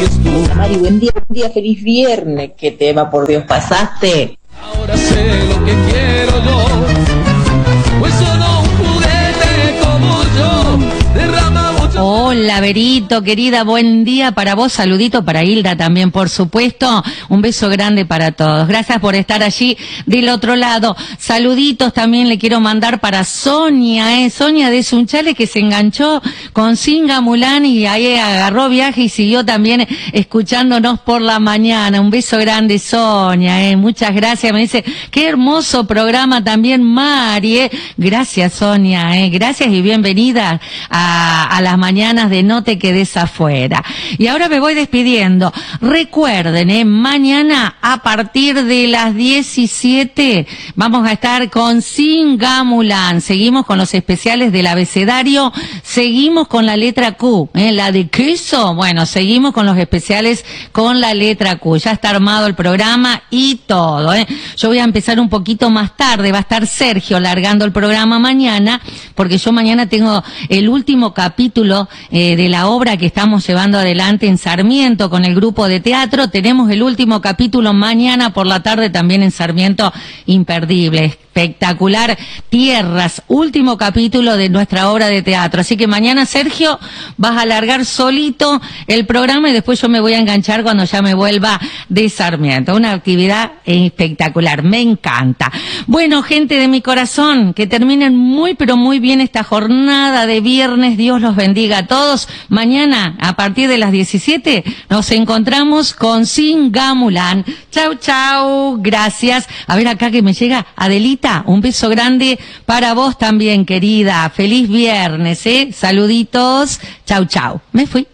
Mari, buen día, feliz viernes. ¿Qué tema, por Dios, pasaste? Ahora sé lo que quiero yo, pues solo un juguete como yo derrama mucho. Hola, Berito, querida, buen día para vos, saludito para Hilda también, por supuesto, un beso grande para todos, gracias por estar allí del otro lado, saluditos también le quiero mandar para Sonia, Sonia de Sunchales, que se enganchó con Singa Mulán y ahí agarró viaje y siguió también escuchándonos por la mañana, un beso grande, Sonia, muchas gracias, me dice, qué hermoso programa también, Mari, gracias, Sonia, gracias y bienvenida a las mañanas de No Te Quedes Afuera. Y ahora me voy despidiendo. Recuerden, mañana a partir de las 17 vamos a estar con Singa Mulán. Seguimos con los especiales del abecedario, seguimos con la letra Q, la de queso. Bueno, seguimos con los especiales con la letra Q. Ya está armado el programa y todo. Yo voy a empezar un poquito más tarde. Va a estar Sergio largando el programa mañana, porque yo mañana tengo el último capítulo de la obra que estamos llevando adelante en Sarmiento con el grupo de teatro. Tenemos el último capítulo mañana por la tarde también en Sarmiento, imperdible, espectacular, Tierras, último capítulo de nuestra obra de teatro. Así que mañana, Sergio, vas a alargar solito el programa y después yo me voy a enganchar cuando ya me vuelva de Sarmiento. Una actividad espectacular, me encanta. Bueno, gente de mi corazón, que terminen muy pero muy bien esta jornada de viernes. Dios los bendiga a todos. Mañana, a partir de las 17, nos encontramos con Singa Mulán. Chau, chau, gracias. A ver acá que me llega Adelita, un beso grande para vos también, querida. Feliz viernes, saluditos. Chau, chau. Me fui.